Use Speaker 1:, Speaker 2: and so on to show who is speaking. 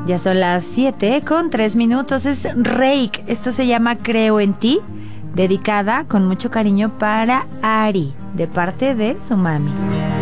Speaker 1: Ya son las 7:03. Es Reik. Esto se llama Creo en ti. Dedicada con mucho cariño para Ari, de parte de su mami.